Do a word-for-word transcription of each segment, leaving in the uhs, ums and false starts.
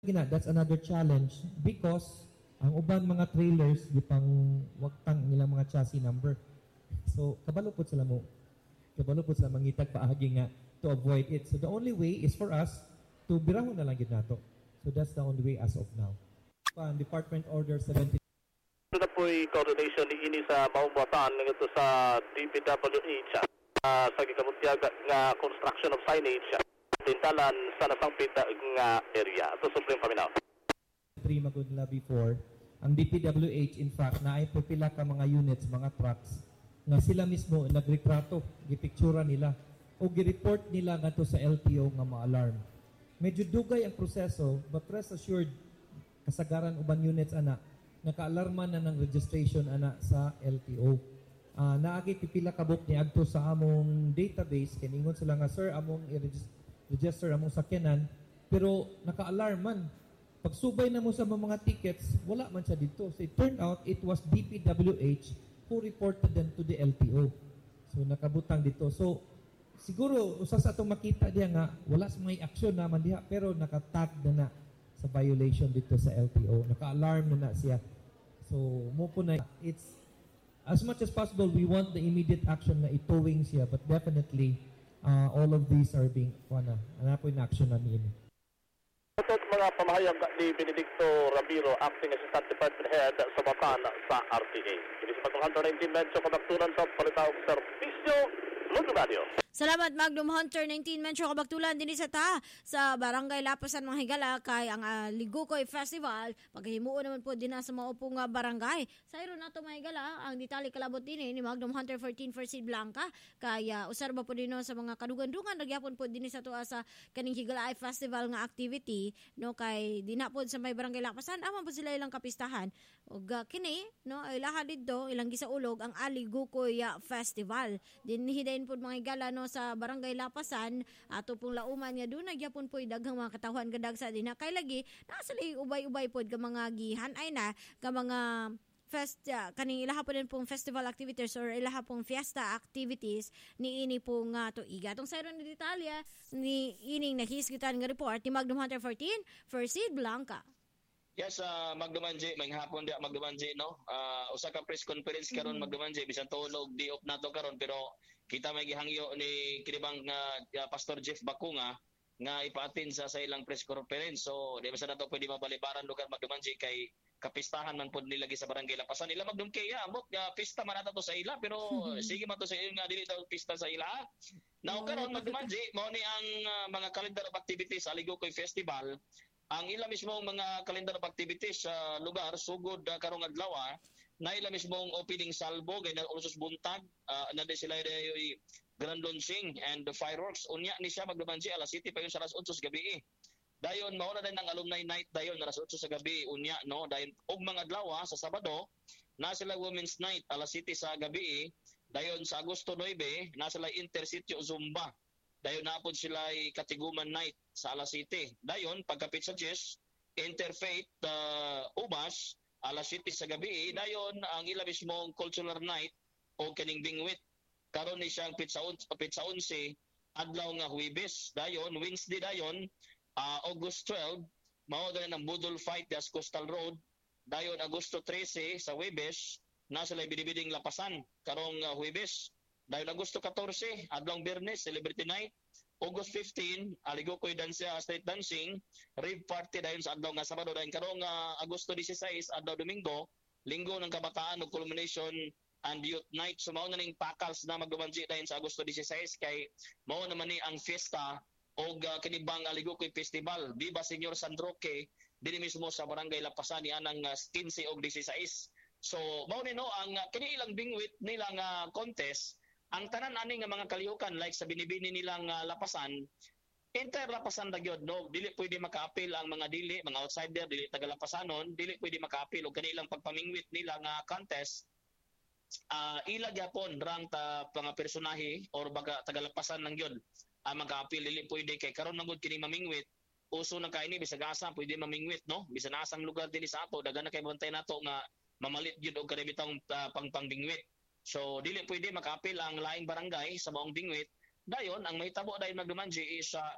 Gina, that's another challenge because ang uban mga trailers di pang wagtang nilang mga chassis number. So kabalo po sila mo. Kabalo po sila mangitag paagi nga to avoid it. So the only way is for us to birahon na lang gid nato. So that's the only way as of now. Pan Department Order seventy. Ito na po'y coordination ni ini sa maumbataan ng ito sa D P W H uh, sa gikamutyaga nga construction of signage tintalan sa nasampit nga area. Ito Supreme Paminaw. Three magud na before, ang D P W H in fact na ay pipila ka mga units, mga trucks nga sila mismo nagretrato, gipictura nila o gireport nila ngadto sa L T O nga ma-alarm. Medyo dugay ang proseso but rest assured kasagaran uban units ana naka-alarma na ng registration ana sa L T O. Uh, naagi pipila ka book ni adto sa among database kiningon sila nga sir among i-register among sakyanan pero naka-alarm man. Pagsubay na mo sa mga tickets, wala man siya dito. So it turned out it was D P W H who reported them to the L T O. So nakabutang dito. So siguro usa sa atong makita diya nga wala sa may aksyon naman diha pero nakatag na na sa violation dito sa L T O. Naka-alarm na na siya. So mo po na it's as much as possible we want the immediate action na itowing siya but definitely uh, all of these are being kuana ana po in action na niini. Ito mga pamahayag ni Benedicto Ramiro, Acting Assistant Department Head sa Bataan sa R T A. Ini sa one nineteen Medyo Kabaktunan sa Palitawag Servisyo, Luzon Radio. Salamat Magnum Hunter nineteen Mencho Kabaktulan din sa ta sa Barangay Lapasan mga higala kay ang uh, Ligukoy Festival paghimuon naman po din sa maupong uh, barangay. Sa iro nato mga higala ang detalye kalabot din ni Magnum Hunter fourteen for Sid Blanca kay uh, usarba po din no, sa mga kadugan-dugan nagyapon po din sa tuwa sa kaning Higala Festival nga activity no kay dinapod sa may Barangay Lapasan aman po sila ilang kapistahan ug uh, kini no ay laha didto ilang gisaulog ang Aligukoy uh, Festival dinhi dayon po mga higala no sa Barangay Lapasan ato pong lauman nga doon nagyapon po daghang mga katawhan gadag sa din kay lagi nasa ubay-ubay pod ka mga gihan ay na ka mga fest uh, kaning ilaha po din pong festival activities or ilaha pong fiesta activities ni ini po nga to iga tong sayron ni detalya ni ining nahisgitan nga report ni Magnum Hunter fourteen for Sid Blanca. Yes, uh, Magdumanji, may hapon di Magdumanji, no? Uh, usa ka press conference karon mm-hmm. Magdumanji, bisan tulog di off nato karon pero kita may gihangyo ni kinibang uh, Pastor Jeff Bakunga nga ipaatin sa sa ilang press conference. So, di ba sa nato pwede mabalibaran lugar Magdumanji kay kapistahan man pud nila sa Barangay Lapasan. Ila Magdum kay ya, amot uh, pista man nato to sa ila pero mm-hmm. sige man to sa ila nga dili daw pista sa ila. Now karon Magdumanji, mao ni ang uh, mga calendar of activities sa Aligukoy Festival. Ang ila mismong mga calendar of activities sa lugar sugod uh, karong adlaw na ila mismong opening salvo kay na ulos buntag uh, na di sila ay grand launching and the fireworks unya ni siya magdumanji alas siyete pa yun sa alas otso sa gabi. Dayon mao na din ang alumni night dayon alas otso sa gabi unya no dayon og mga adlaw sa Sabado na sila women's night alas siyete sa gabi. Dayon sa Agosto nine na sila intercity o Zumba. Dayon napod sila ay Katiguman night sa alas siyete. Dayon pagkapit sa Jess, Interfaith uh, Umas alas siyete sa gabi. Dayon ang ila mismong cultural night o kaning bingwit. Karon ni siyang pitsa pitsa onse adlaw nga Huwebes. Dayon Wednesday dayon uh, August twelve mao dayon ang Budol Fight das Coastal Road. Dayon Agosto trese sa Huwebes na sila binibiding Lapasan karong uh, Huwebes. Dayon Agosto fourteen, adlong Biyernes, Celebrity Night. August fifteen, Aligukoy Dance Street Dancing, Rave Party dayon sa adlaw nga Sabado. Dayon karong uh, Agosto sixteen, adlaw Domingo, Linggo ng Kabataan ug Culmination and Youth Night. So mao na ning pakals na magdumanji dayon sa Agosto sixteen kay mao naman ni ang fiesta og uh, kinibang Aligukoy Festival. Viva Señor San Roque dinhi mismo sa Barangay Lapasan ni anang uh, fifteen og sixteen. So mao ni no ang uh, kini ilang bingwit nilang uh, contest. Ang tanan ani nga mga kalihukan like sa binibini nilang uh, Lapasan, enter Lapasan ra gyud no, dili pwede maka-appeal ang mga dili, mga outsider dili taga Lapasanon, dili pwede maka-appeal og kanilang pagpamingwit nila nga contest. Uh, ila gyapon rang ta mga personahe or baga taga Lapasan lang gyud ang uh, maka-appeal dili pwede kay karon na gud kini mamingwit. Uso na kay ni bisag asa pwede mamingwit no, bisan asang lugar dinhi sa ato dagan na kay bantay nato nga mamalit gyud og kani bitong uh, pangpangbingwit. So dili pwede maka-appeal ang laing barangay sa maong bingwit. Dayon ang mahitabo dayon magdumanji is uh,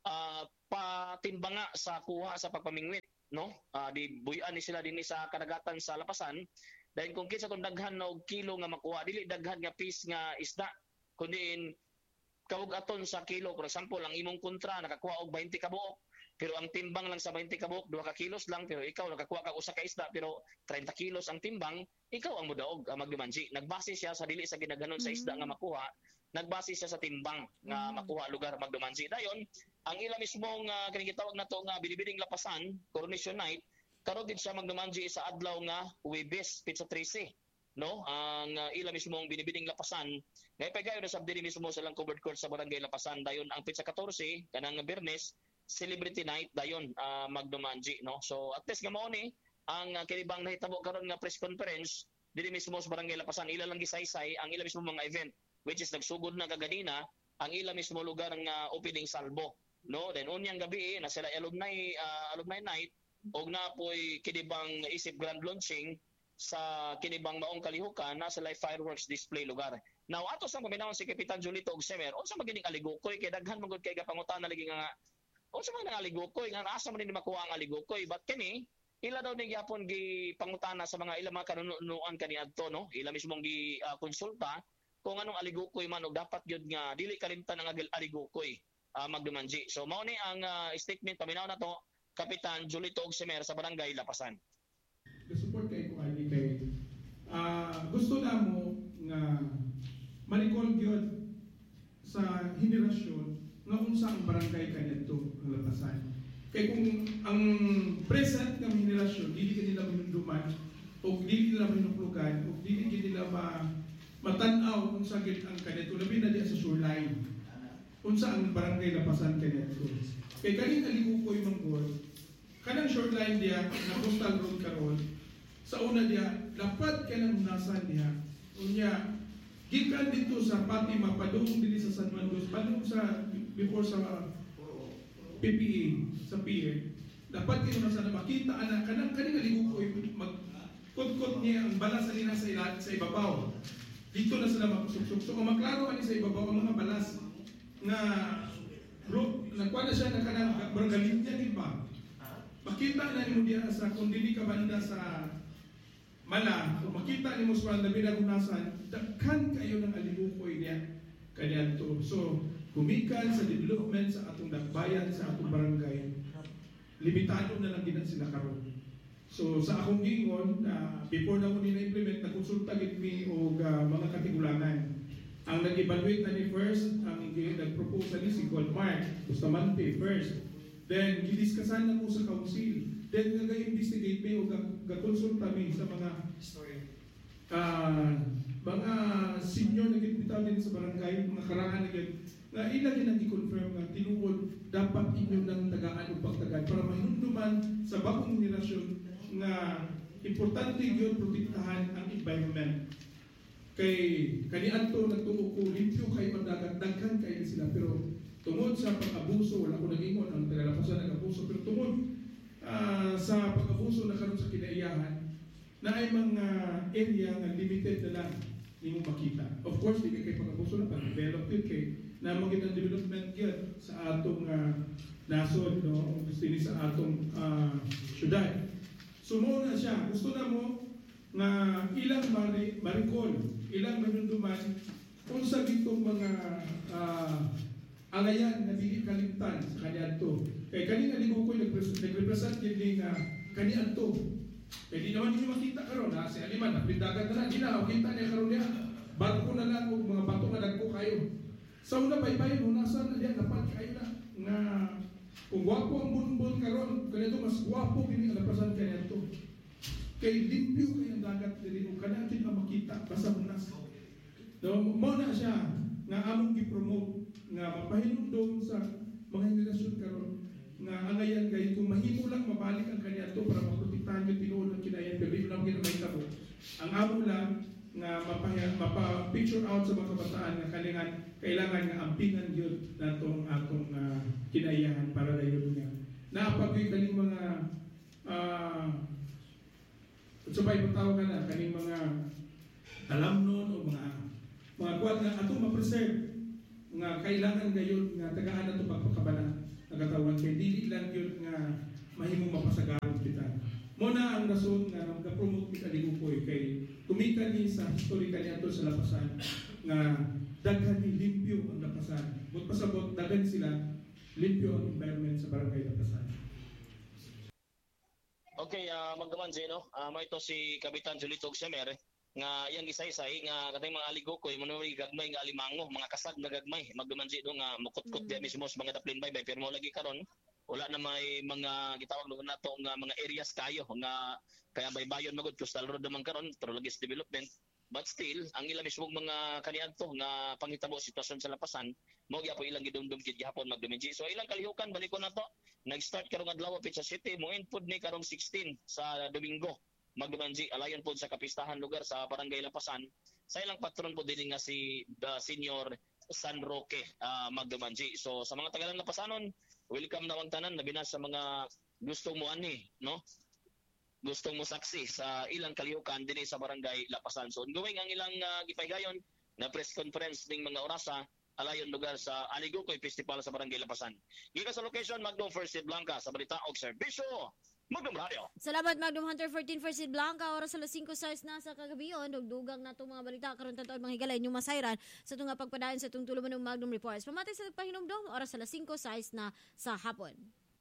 uh, patimbanga sa kuha sa pagpamingwit, no? Uh, di buyan ni sila dinhi sa kadagatan sa lapasan. Dahil kung kinsa tong daghan na og kilo nga makuha, dili daghan nga piece nga isda, kundi kawog aton sa kilo. For example, ang imong kontra nakakuha og twenty ka buok, pero ang timbang lang sa twenty ka buok two ka kilos lang, pero ikaw nakakuha ka usa ka isda pero thirty kilos ang timbang, ikaw ang mudaog ang magdumanji. Nagbase siya sa dili sa ginaganon sa isda nga makuha, nagbase siya sa timbang nga makuha lugar magdumanji. Dayon, ang ila mismong uh, kini gitawag nato nga Binibining Lapasan, Coronation Night, karon gid siya magdumanji sa adlaw nga Huwebes, Pizza thirteen. No, ang uh, ila mismong Binibining Lapasan ngay pagayo na sabdi mismo sa lang covered court sa Barangay Lapasan. Dayon ang Pizza fourteen kanang Biyernes celebrity night dayon uh, magdumanji, no. So at least gamao ni ang uh, kinibang nahitabo karon nga press conference dili mismo sa Barangay Lapasan. Ila lang gisaysay ang ila mismo mga event which is nagsugod na kaganina ang ila mismo lugar nga opening salvo, no. Then unyang gabi na sila alumni uh, alumni night og napoy kinibang isip grand launching sa kinibang maong kalihukan na sa live fireworks display lugar. Now ato sa paminawon si Kapitan Julito og Semer, unsa magining aligukoy kay daghan magud kay gapangutan na lagi nga unsa man ang aligukoy nga asa man ni makuha ang aligukoy, but kini ila daw ni gyapon gi pangutana sa mga ila mga kanunuan kaniadto, no. Ila mismong gi uh, konsulta kung anong aligukoy man og dapat gyud nga dili kalimtan ang aligukoy uh, magdumanji. So mao ni ang uh, statement paminaw na to Kapitan Julito og Semer sa Barangay Lapasan. Support kay ko ani kay uh, gusto na mo nga malikol gyud sa henerasyon nga unsa ang barangay kanadto ang Lapasan. Kay kung ang present nga henerasyon dili nila minunduman o dili nila minuklugan o dili nila ma matan-aw unsa gyud ang kanadto labi na di sa shoreline. Unsa ang barangay Lapasan kanadto. Kay kaning aligukoy manggod kanang shoreline dia na coastal road karon sa una dia dapat kanang nasan dia unya gikan dito sa Fatima padung dili sa San Juan padung sa before sa P P E sa pier dapat kini nasan makita ana kanang kaning aligukoy mag kod-kod niya ang balas sa nila sa ilat sa ibabaw dito na sila magsuksok so kung maklaro ani sa ibabaw ang mga balas nga bro nakuha na siya na kanang barangay niya di ba makita na nimo diha sa kung dili ka banda sa Mala, kung makita ni mo sa mga binagunasan, daghan kayo ng alibukoy niya kanyanto. So, kumikan sa development sa atong dakbayan, sa atong barangay, limitado na lang din sila karon. So, sa akong gingon, uh, before na mo nila-implement, nagkonsulta gid mi og uh, mga katigulangan. Ang nag-evaluate na ni first, ang nag-propose ni si Goldmark, Bustamante first. Then, gidiskasan na ko sa council. Then, nag-investigate mi o gakonsulta mi sa mga uh, mga senior na gitbitaw din sa barangay, mga karangan na git, nga ilagin ang i-confirm nga tinuod dapat inyo ng tagaan o pagtagaan para mahinunduman sa bagong henerasyon nga importante yun protektahan ang environment. Kay kaniadto nagtuo ko limpyo kay pagdagat daghan kay sila pero tungod sa pag-abuso wala ko nag-ingon ang tagalapasan nag-abuso pero tungod Uh, sa pag-abuso na karon sa kinaiyahan na ay mga area nga limited na lang nimo makita. Of course, di kay pag-abuso na pag-develop yun kay na maging ang development yun sa atong uh, nasod, no? Gusto ni sa atong uh, syudad. So mo na siya, gusto na mo nga ilang mari, marikol, ilang manunduman kung sa gitong mga uh, angayan na dili kalimtan sa kanyanto. Kay kaning aligukoy nagrepresent din nga kanyanto. Kay di naman niyo makita karon ha si Aliman napindagan na na di na kita niya karon niya. Barko na lang og mga bato nga dagko kayo. Sa una baybay mo nasa na diya dapat kayo na nga kung gwapo ang bunbun karon kanito mas gwapo kini ang Lapasan kanyanto. Kay limpyo kay ang dagat dili mo kanatin ang makita basta munas. No mo na siya nga among gi-promote nga mapahinumdom sa mga henerasyon karon nga angayan kay kung mahimo lang mabalik ang kanyanto para maprotektahan yung tinuod ng kinayan pero di lang ginamahitabo. Ang amo lang nga mapahayag mapa-picture out sa mga kabataan nga kalingan kailangan nga ampingan yun natong atong uh, kinayahan para dayon nga. Naapagoy kaning mga uh, sabay patawag ka na kaning mga alam nun o mga mga kuwan nga atong ma-preserve nga kailangan gayon nga tagaan nato pagpakabana. katawan kay dili lang yun nga mahimong mapasagarong kita. Muna ang rason nga nagka-promote mi Kaligukoy kay kumita ni sa historical niya sa lapasan nga daghan ni limpyo ang lapasan. But pasabot daghan sila limpyo ang environment sa barangay Lapasan. Okay, uh, magdamanji, no? Uh, may ito si Kapitan Julito Ogsiamer nga iyang isay-isay nga katay mga aligokoy manuwi gagmay nga alimango mga kasag na gagmay magdamanji do nga mukutkot mm. mismo sa mga daplin bay bay pero mo lagi karon wala na may mga gitawag lugar nato nga mga areas kayo nga kaya baybayon magud coastal road naman karon pero lagi sa development but still ang ila mismo mga kaniadto nga panghitabo sitwasyon sa Lapasan mo gyapon ilang gidumdum kid gihapon magduminji so ilang kalihukan balikon nato nag-start karong adlaw sa city mo input ni karong sixteen sa Domingo magdumanji alayon po sa kapistahan lugar sa Barangay Lapasan sa ilang patron po din nga si the Senior San Roque uh, magdumanji so sa mga tagalang Lapasanon welcome na wang tanan labi na sa mga gusto mo ani no gusto mo saksi sa ilang kalihukan din sa Barangay Lapasan so ongoing ang ilang uh, gipaygayon na press conference ning mga orasa alayon lugar sa Aligokoy Festival sa Barangay Lapasan gikan sa location Magdum First Sid Blanca sa balita og serbisyo Magdum Radio. Salamat Magdum Hunter fourteen for Sid Blanca oras alas five sais na sa kagabiyon dugdugang nato mga balita karon taon mga higala inyong masayran sa tunga pagpadayon sa tung tuluman ng Magdum Reports. Pamatay sa pahinumdom oras alas five sais na sa hapon.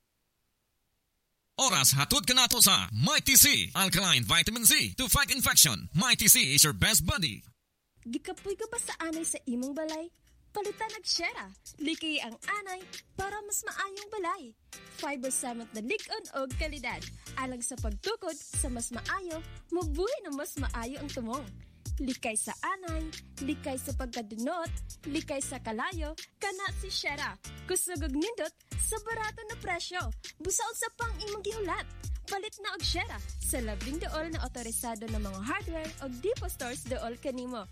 Oras hatod ka nato sa Mighty C Alkaline Vitamin C to fight infection. Mighty C is your best buddy. Gikapoy ka ba sa anay sa imong balay? Palitan og Shera. Liki ang anay para mas maayong balay. Fiber samot na lig-on og kalidad. Alang sa pagtukod sa mas maayo, mabuhi na mas maayo ang tumong. Likay sa anay, likay sa pagkadunot, likay sa kalayo, kana si Shera. Kusog og nindot sa barato na presyo. Busaod sa pang imong gihulat. Palit na og Shera sa labing dool na otorisado ng mga hardware og depot stores dool kanimo.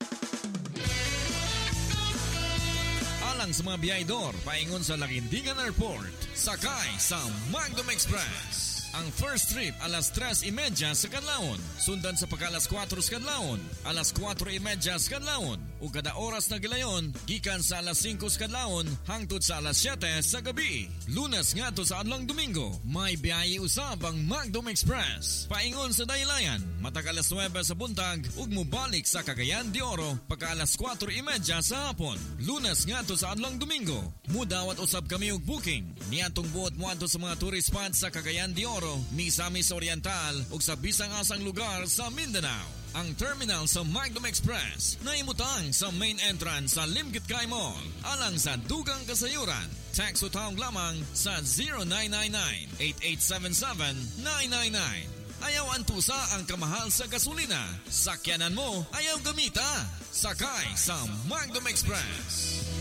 Alang sa mga biyahedor, paingon sa Laguindingan Airport, sakay sa Magdum Express. Ang first trip alas tres y media sa kadlawon, sundan sa pagka alas kwatro sa kadlawon, alas kwatro y media sa kadlawon, ug kada oras na gilayon, gikan sa alas singko sa kadlawon, hangtod sa alas siyete sa gabi. Lunes ngadto sa adlong Domingo, may biyahe usab ang Magdum Express. Paingon sa Daylayan, matag alas nuwebe sa buntag, ug mubalik sa Cagayan de Oro, pagka alas kwatro y media sa hapon. Lunes ngadto sa adlong Domingo, mudawat usab kami og booking. Niatong buot moadto sa mga tourist spots sa Cagayan de Oro, Misamis Oriental ug sa bisang asang lugar sa Mindanao. Ang terminal sa Magdum Express na imutang sa main entrance sa Limgitkay Mall. Alang sa dugang kasayuran, text o tawag lamang sa zero nine nine nine, eight eight seven seven, nine nine nine. Ayaw antusa ang kamahal sa gasolina. Sakyanan mo, ayaw gamita. Sakay sa Magdum Express.